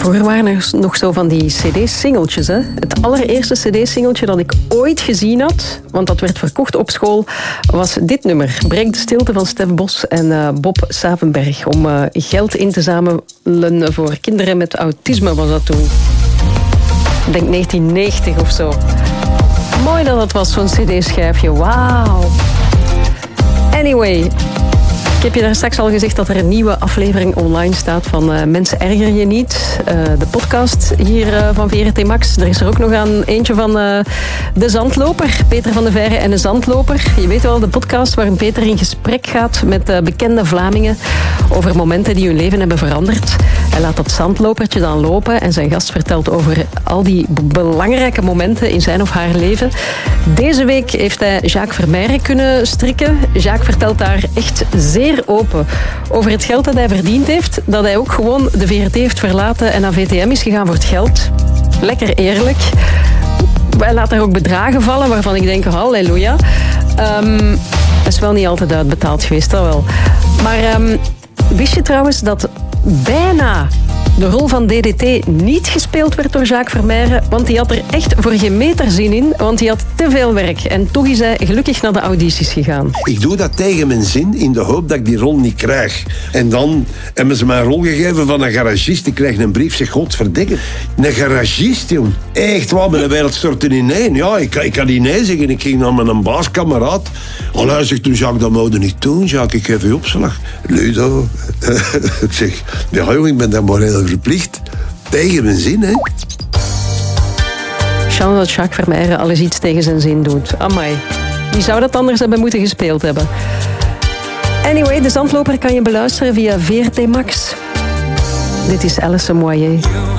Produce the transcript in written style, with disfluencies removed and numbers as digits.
Vroeger waren er nog zo van die cd-singeltjes. Hè? Het allereerste cd-singeltje dat ik ooit gezien had, want dat werd verkocht op school, was dit nummer. Breek de stilte van Stef Bos en Bob Savenberg. Om geld in te zamelen voor kinderen met autisme was dat toen. Ik denk 1990 of zo. Mooi dat het was, zo'n cd-schijfje. Wauw. Anyway, ik heb je daar straks al gezegd dat er een nieuwe aflevering online staat van Mensen Erger Je Niet. De podcast hier van VRT Max. Er is er ook nog aan eentje van De Zandloper. Peter van de Veire en De Zandloper. Je weet wel, de podcast waarin Peter in gesprek gaat met bekende Vlamingen over momenten die hun leven hebben veranderd. Hij laat dat zandlopertje dan lopen en zijn gast vertelt over al die belangrijke momenten in zijn of haar leven. Deze week heeft hij Jacques Vermeijren kunnen strikken. Jacques vertelt daar echt zeer open over het geld dat hij verdiend heeft. Dat hij ook gewoon de VRT heeft verlaten en naar VTM is gegaan voor het geld. Lekker eerlijk. Hij laat daar ook bedragen vallen waarvan ik denk, halleluja. Dat is wel niet altijd uitbetaald geweest, dat wel. Maar wist je trouwens dat bijna de rol van DDT niet gespeeld werd door Jacques Vermeijren, want die had er echt voor geen meter zin in, want die had te veel werk. En toch is hij gelukkig naar de audities gegaan. Ik doe dat tegen mijn zin, in de hoop dat ik die rol niet krijg. En dan hebben ze mij een rol gegeven van een garagist. Ik krijg een brief, zeg, godverdikke. Een garagist, jong. Echt waar, mijn wereld stortte ineen. Ja, ik kan niet nee zeggen. Ik ging naar mijn baaskameraad. Al hij zegt toen, Jacques, dat mogen niet doen. Jacques, ik geef je opslag. Ludo. Ik zeg, ja jong, ik ben daar moreel verplicht. Tegen mijn zin, hè. Chance dat Jacques Vermeijren alles iets tegen zijn zin doet. Amai. Wie zou dat anders hebben moeten gespeeld hebben? Anyway, De Zandloper kan je beluisteren via VRT Max. Dit is Alison Moyer.